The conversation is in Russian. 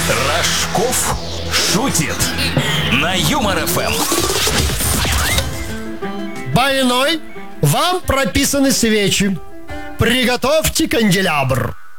Рожков шутит на Юмор ФМ. Больной, вам прописаны свечи. Приготовьте канделябр.